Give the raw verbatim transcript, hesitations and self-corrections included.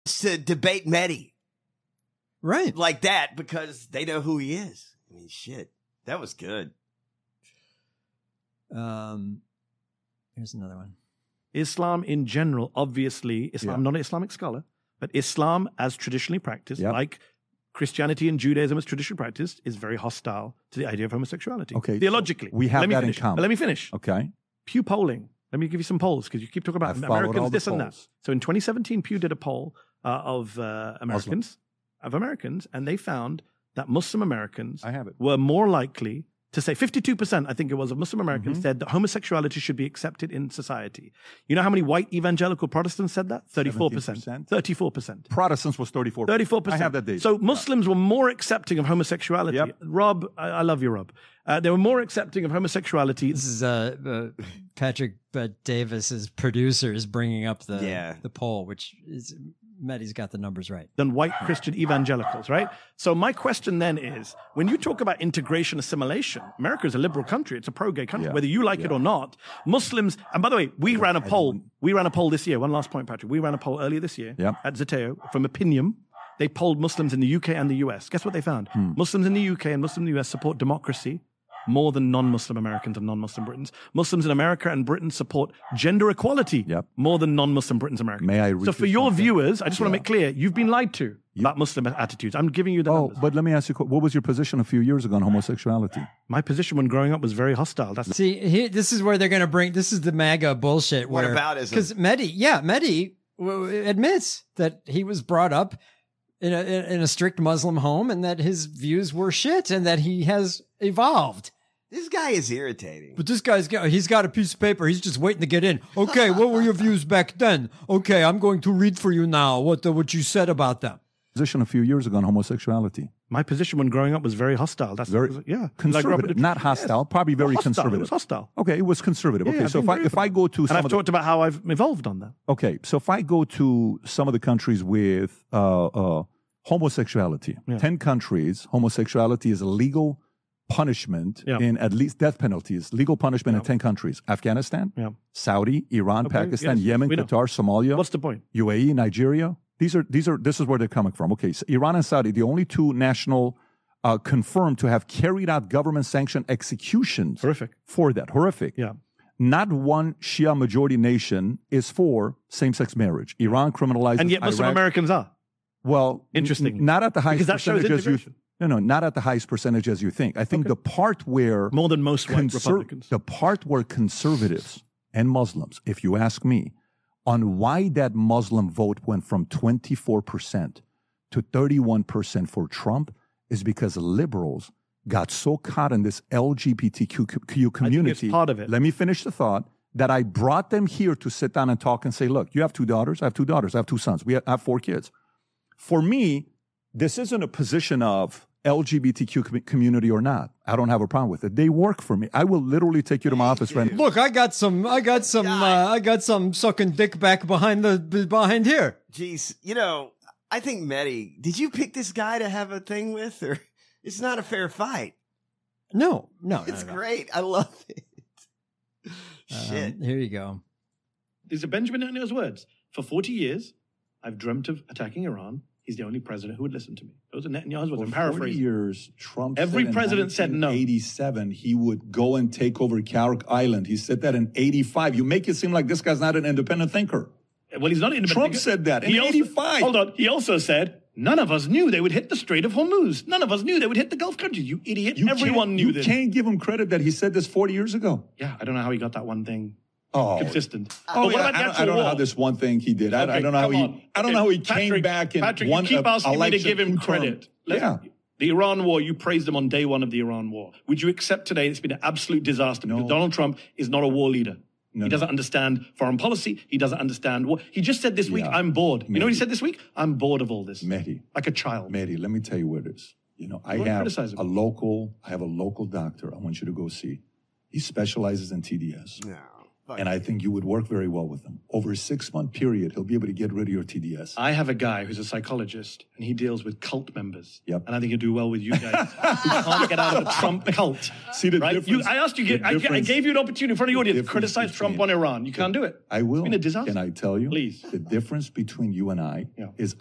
to debate Mehdi. Right. Like that, because they know who he is. I mean, shit. That was good. Um, here's another one. Islam in general, obviously, Islam, Yeah. I'm not an Islamic scholar, but Islam as traditionally practiced, Yep. like Christianity and Judaism as traditionally practiced, is very hostile to the idea of homosexuality. Okay, Theologically. so we have let me that in finish. common. But let me finish. Okay. Pew polling. Let me give you some polls because you keep talking about I've followed all Americans, the this and that. polls. So in twenty seventeen, Pew did a poll uh, of uh, Americans, of Americans, and they found that Muslim Americans I have it. were more likely to say, fifty-two percent, I think it was, of Muslim Americans Mhm. said that homosexuality should be accepted in society. You know how many white evangelical Protestants said that? thirty-four percent. seventeen percent. thirty-four percent. Protestants was thirty-four. thirty-four percent. I have that data. So Muslims were more accepting of homosexuality. Yep. Rob, I, I love you, Rob. Uh, they were more accepting of homosexuality. This is uh, uh, Patrick uh, Davis's producers bringing up the Yeah. the poll, which is Mehdi's got the numbers right. Than white Christian evangelicals, right? So my question then is, when you talk about integration, assimilation, America is a liberal country. It's a pro-gay country, Yeah. whether you like it or not. Muslims, and by the way, we ran a poll. We ran a poll this year. One last point, Patrick. We ran a poll earlier this year Yep. at Zeteo from Opinium. They polled Muslims in the U K and the U S. Guess what they found? Hmm. Muslims in the U K and Muslims in the U S support democracy more than non-Muslim Americans and non-Muslim Britons. Muslims in America and Britain support gender equality Yep. more than non-Muslim Britons and Americans. May I read so for you your something? viewers, I just want to make clear, you've been lied to about Muslim attitudes. I'm giving you the Oh, numbers. but let me ask you, what was your position a few years ago on homosexuality? My position when growing up was very hostile. That's See, here, this is where they're going to bring. This is the MAGA bullshit. What where, aboutism? Because Mehdi, yeah, Mehdi w- admits that he was brought up in a in a strict Muslim home and that his views were shit and that he has evolved. This guy is irritating. But this guy's got, he's got a piece of paper. He's just waiting to get in. Okay, what were your views back then? Okay, I'm going to read for you now what the, what you said about them. Position a few years ago on homosexuality? my position when growing up was very hostile. That's Very yeah, conservative, not hostile. Probably very hostile. conservative. It was hostile. Okay, it was conservative. Yeah, okay, yeah, so I've if been I very if I go to and some I've of the, talked about how I've evolved on that. okay, so if I go to some of the countries with uh, uh, homosexuality, Yeah. ten countries, homosexuality is a legal punishment Yeah. in at least death penalties, legal punishment in ten countries: Afghanistan, Yeah. Saudi, Iran, Okay, Pakistan, yes, Yemen, we know. Qatar, Somalia. What's the point? U A E, Nigeria. These are these are this is where they're coming from. Okay, so Iran and Saudi, the only two national uh, confirmed to have carried out government-sanctioned executions Horrific. for that. Horrific. Yeah. Not one Shia majority nation is for same-sex marriage. Iran criminalizes. And yet Muslim Iraq- Americans are. Well, Interesting. n- not at the highest Because that shows percentage as you. integration. No, no, not at the highest percentage as you think. I think Okay. the part where More than most white conser- Republicans. the part where conservatives and Muslims, if you ask me, on why that Muslim vote went from twenty-four percent to thirty-one percent for Trump is because liberals got so caught in this L G B T Q community. part of it. Let me finish the thought. That I brought them here to sit down and talk and say, look, you have two daughters. I have two daughters. I have two sons. We have, I have four kids. For me, this isn't a position of L G B T Q com- community or not. I don't have a problem with it. They work for me. I will literally take you to my office right now. Look, I got some, I got some, uh, I got some sucking dick back behind the behind here. Jeez, you know, I think Mehdi, did you pick this guy to have a thing with, or it's not a fair fight? No, no, It's no, no. great. I love it. Shit. Um, here you go. These are Benjamin Netanyahu's words. For forty years, I've dreamt of attacking Iran. He's the only president who would listen to me. Those are Netanyahu's words. I'm For forty paraphrasing. years, Trump Every said in president said no. nineteen eighty-seven he would go and take over Carrick Island. He said that in eighty-five. You make it seem like this guy's not an independent thinker. Well, he's not independent. Trump said that in He also- eighty-five. Hold on. He also said, none of us knew they would hit the Strait of Hormuz. None of us knew they would hit the Gulf countries. You idiot. You Everyone can't- knew you this. can't give him credit that he said this forty years ago. Yeah, I don't know how he got that one thing Oh, consistent. Oh, But what yeah, about the I, don't, actual I don't know war? how this one thing he did. I, I Okay, don't know how come he. on. I don't Okay, know how he came Patrick, back and Patrick, won you keep a asking me to election give him two-term. credit. Yeah. The Iran war, you praised him on day one of the Iran war. Would you accept today it's been an absolute disaster because No. Donald Trump is not a war leader? No, he doesn't no. understand foreign policy. He doesn't understand what he just said this week. Yeah. I'm bored. You know what he Mehdi. said this week? I'm bored of all this. Mehdi. Like a child. Mehdi, let me tell you what it is. You know, I Don't have criticize him. a local. I have a local doctor. I want you to go see. He specializes in T D S. No. And I think you would work very well with him. Over a six-month period, he'll be able to get rid of your T D S. I have a guy who's a psychologist, and he deals with cult members. Yep. And I think he'll do well with you guys who can't get out of the Trump cult. See the right? difference? You, I asked you, the I, I difference- gave you an opportunity in front of the audience to difference criticize Trump between- on Iran. You can't do it. I will. It's been a disaster. Can I tell you? Please. The difference between you and I Yeah. is